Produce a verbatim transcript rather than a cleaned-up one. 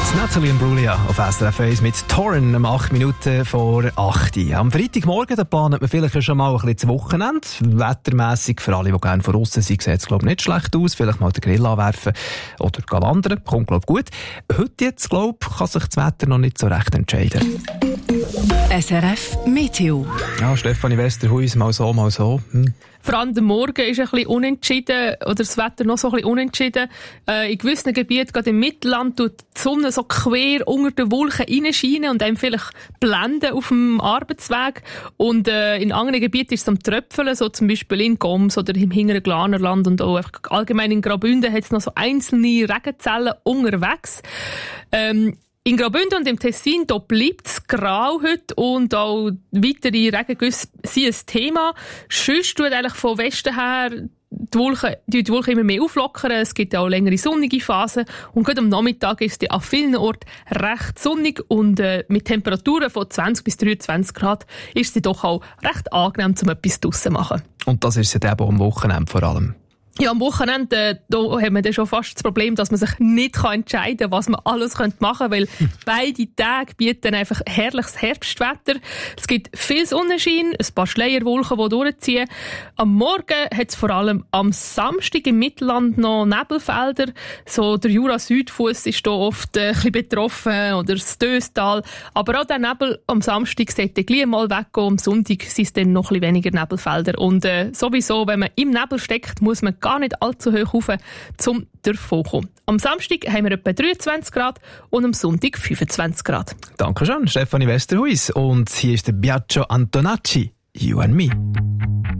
Natalie Imbruglia auf S R F eins mit Torren um acht Minuten vor acht. Am Freitagmorgen da planet man vielleicht schon mal ein bisschen das Wochenende. Wettermässig, für alle, die gerne von aussen sind, sieht es glaube ich nicht schlecht aus. Vielleicht mal den Grill anwerfen oder gehen wandern. Kommt glaube ich gut. Heute jetzt, glaube ich, kann sich das Wetter noch nicht so recht entscheiden. S R F Meteo. Ja, Stefanie Westerhuis, mal so, mal so. Hm. Vor allem der Morgen ist ein bisschen unentschieden, oder das Wetter noch so ein bisschen unentschieden. Äh, in gewissen Gebieten, gerade im Mittelland, tut die Sonne so quer unter den Wolken reinscheinen und einem vielleicht blenden auf dem Arbeitsweg. Und äh, in anderen Gebieten ist es am Tröpfeln, so zum Beispiel in Goms oder im hinteren Glanerland und auch einfach allgemein in Graubünden hat es noch so einzelne Regenzellen unterwegs. Ähm, In Graubünden und im Tessin, da bleibt es grau heute und auch weitere Regengüsse sind ein Thema. Sonst tut eigentlich von Westen her die Wolken, die, die Wolken immer mehr auflockern. Es gibt auch längere sonnige Phasen. Und gerade am Nachmittag ist es an vielen Orten recht sonnig und äh, mit Temperaturen von zwanzig bis dreiundzwanzig Grad ist es doch auch recht angenehm, um etwas draussen zu machen. Und das ist ja eben am Wochenende vor allem. Ja, am Wochenende äh, da haben wir dann schon fast das Problem, dass man sich nicht entscheiden kann, was man alles machen könnte, weil hm. beide Tage bieten einfach herrliches Herbstwetter. Es gibt viel Sonnenschein, ein paar Schleierwolken, die durchziehen. Am Morgen hat es vor allem am Samstag im Mittelland noch Nebelfelder. So der Jura-Südfuss ist da oft äh, ein bisschen betroffen oder das Döstal. Aber auch der Nebel am Samstag sollte gleich mal weggehen. Am Sonntag sind es dann noch ein bisschen weniger Nebelfelder. Und äh, sowieso, wenn man im Nebel steckt, muss man gar nicht allzu hoch rauf, um davon zu kommen. Am Samstag haben wir etwa dreiundzwanzig Grad und am Sonntag fünfundzwanzig Grad. Dankeschön, Stefanie Westerhuis. Und hier ist der Biagio Antonacci, You and Me.